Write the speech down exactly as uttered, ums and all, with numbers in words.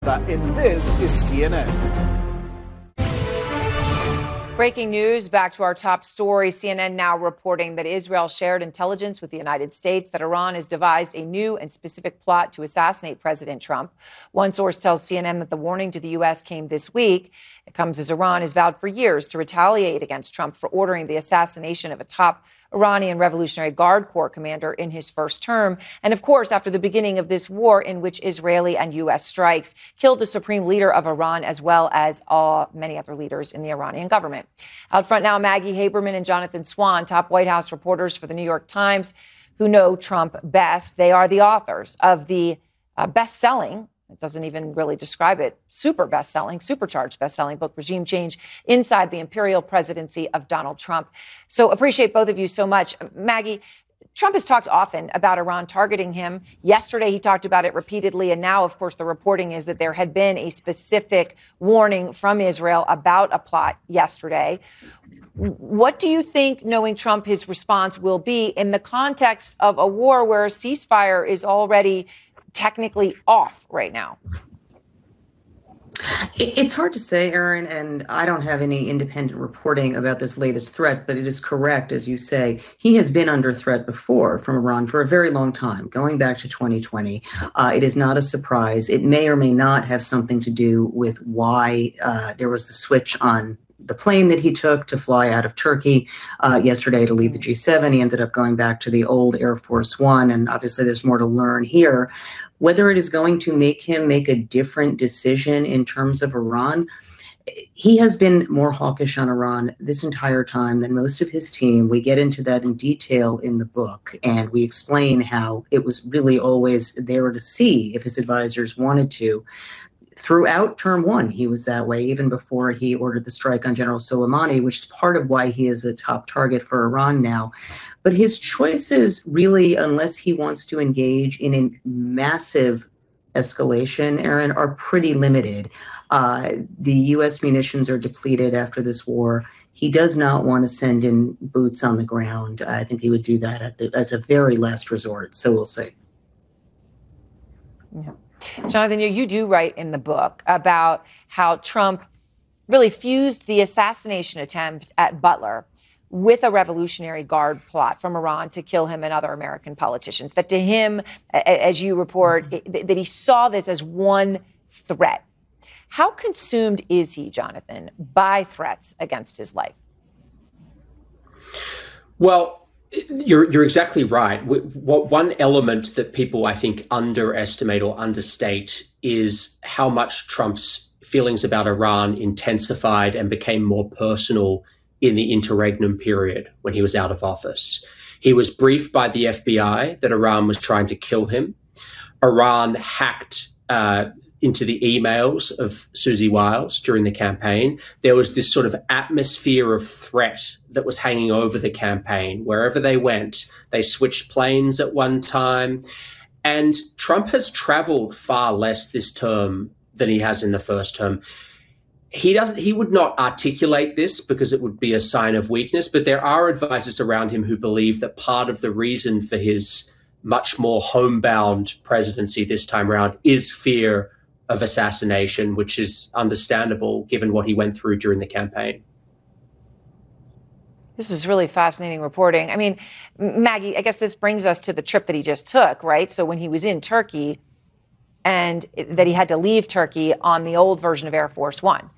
together in This Is C N N. Breaking news, back to our top story. C N N now reporting that Israel shared intelligence with the United States that Iran has devised a new and specific plot to assassinate President Trump. One source tells C N N that the warning to the U S came this week. It comes as Iran has vowed for years to retaliate against Trump for ordering the assassination of a top Iranian Revolutionary Guard Corps commander in his first term. And of course, after the beginning of this war in which Israeli and U S strikes killed the supreme leader of Iran, as well as uh, many other leaders in the Iranian government. Out front now, Maggie Haberman and Jonathan Swan, top White House reporters for the New York Times, who know Trump best. They are the authors of the uh, best-selling, it doesn't even really describe it, super best-selling, supercharged best-selling book, Regime Change, Inside the Imperial Presidency of Donald Trump. So appreciate both of you so much. Maggie, Trump has talked often about Iran targeting him. Yesterday, he talked about it repeatedly. And now, of course, the reporting is that there had been a specific warning from Israel about a plot yesterday. What do you think, knowing Trump, his response will be in the context of a war where a ceasefire is already technically off right now? It's hard to say, Aaron, and I don't have any independent reporting about this latest threat, but it is correct, as you say. He has been under threat before from Iran for a very long time, going back to twenty twenty. Uh, it is not a surprise. It may or may not have something to do with why uh, there was the switch on the plane that he took to fly out of Turkey uh, yesterday to leave the G seven. He ended up going back to the old Air Force One, and obviously there's more to learn here. Whether it is going to make him make a different decision in terms of Iran, he has been more hawkish on Iran this entire time than most of his team. We get into that in detail in the book, and we explain how it was really always there to see if his advisors wanted to. Throughout term one, he was that way, even before he ordered the strike on General Soleimani, which is part of why he is a top target for Iran now. But his choices really, unless he wants to engage in a massive escalation, Aaron, are pretty limited. Uh, the U S munitions are depleted after this war. He does not want to send in boots on the ground. I think he would do that at the, as a very last resort. So we'll see. Yeah. Jonathan, you, you do write in the book about how Trump really fused the assassination attempt at Butler with a Revolutionary Guard plot from Iran to kill him and other American politicians. That to him, as you report, it, that he saw this as one threat. How consumed is he, Jonathan, by threats against his life? Well, You're you're exactly right. What one element that people, I think, underestimate or understate is how much Trump's feelings about Iran intensified and became more personal in the interregnum period when he was out of office. He was briefed by the F B I that Iran was trying to kill him. Iran hacked uh, into the emails of Susie Wiles during the campaign. There was this sort of atmosphere of threat that was hanging over the campaign. Wherever they went, they switched planes at one time. And Trump has traveled far less this term than he has in the first term. He doesn't, he would not articulate this because it would be a sign of weakness, but there are advisors around him who believe that part of the reason for his much more homebound presidency this time around is fear of assassination, which is understandable given what he went through during the campaign. This is really fascinating reporting. I mean, Maggie, I guess this brings us to the trip that he just took, right? So when he was in Turkey and that he had to leave Turkey on the old version of Air Force One.